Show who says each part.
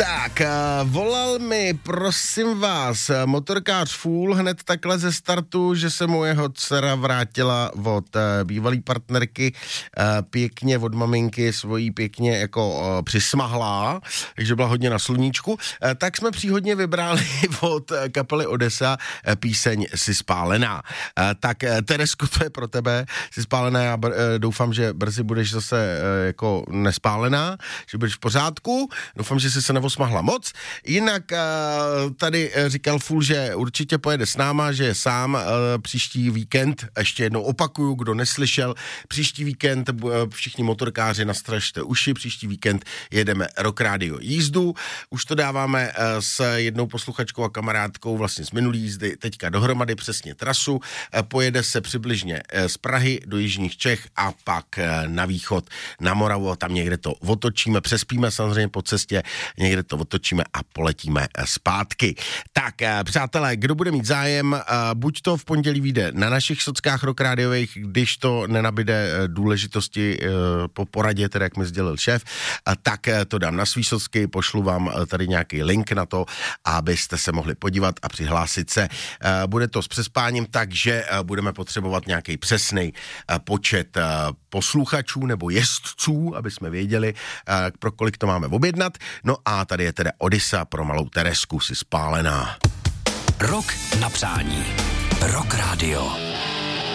Speaker 1: Tak, volal mi, prosím vás, motorkář Fůl hned takhle ze startu, že se mu jeho dcera vrátila od bývalý partnerky, pěkně od maminky svojí pěkně jako přismahlá, takže byla hodně na sluníčku. Tak jsme příhodně vybrali od kapely Odessa píseň Jsi spálená. Tak Teresko, to je pro tebe, Jsi spálená, já doufám, že brzy budeš zase jako nespálená, že budeš v pořádku, doufám, že jsi se nevosmahla moc. Jinak tady říkal Fůl, že určitě pojede s náma, že je sám příští víkend, ještě jednou opakuju, kdo neslyšel, příští víkend všichni motorkáři nastražte uši, příští víkend jedeme Rock Radio jízdu, už to dáváme s jednou posluchačkou a kamarádkou vlastně z minulý jízdy teďka dohromady přesně trasu, pojede se přibližně z Prahy do jižních Čech a pak na východ, na Moravu a tam někde to otočíme, přespíme samozřejmě po cestě, někde to otočíme a poletíme zpátky. Tak, přátelé, kdo bude mít zájem, buď to v pondělí vyjde na našich sockách Rock Radiových, když to nenabide důležitosti po poradě, teda jak mi sdělil šéf, tak to dám na svý socky, pošlu vám tady nějaký link na to, abyste se mohli podívat a přihlásit se. Bude to s přespáním, takže budeme potřebovat nějaký přesný počet posluchačů nebo jezdců, aby jsme věděli, pro kolik to máme objednat. No a tady je teda Odessa pro malou Teresku, Jsi spálená.
Speaker 2: Rok na přání. Rock Radio.